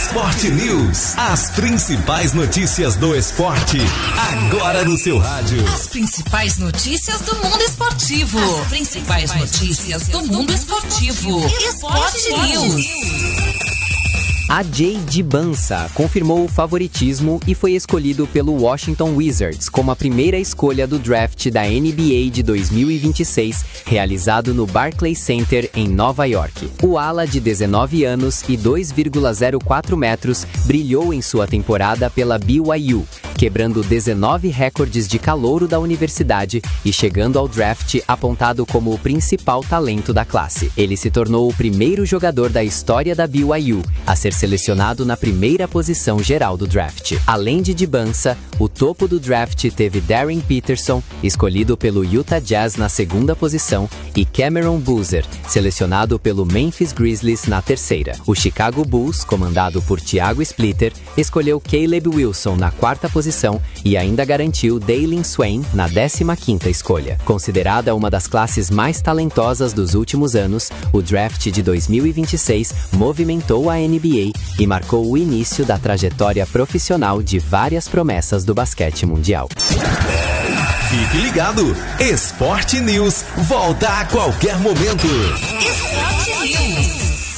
Esporte News. As principais notícias do esporte, agora no seu rádio. As principais notícias do mundo esportivo. As principais notícias do mundo esportivo. Esporte News. Ajay Dibbansa confirmou o favoritismo e foi escolhido pelo Washington Wizards como a primeira escolha do draft da NBA de 2026, realizado no Barclays Center em Nova York. O ala de 19 anos e 2,04 metros brilhou em sua temporada pela BYU, quebrando 19 recordes de calouro da universidade e chegando ao draft apontado como o principal talento da classe. Ele se tornou o primeiro jogador da história da BYU a ser selecionado na primeira posição geral do draft. Além de Dibbansa, o topo do draft teve Darren Peterson, escolhido pelo Utah Jazz na segunda posição, e Cameron Boozer, selecionado pelo Memphis Grizzlies na terceira. O Chicago Bulls, comandado por Thiago Splitter, escolheu Caleb Wilson na quarta posição e ainda garantiu Dailin Swain na 15ª escolha. Considerada uma das classes mais talentosas dos últimos anos, o draft de 2026 movimentou a NBA e marcou o início da trajetória profissional de várias promessas do basquete mundial. Fique ligado, Esporte News volta a qualquer momento. Esporte News.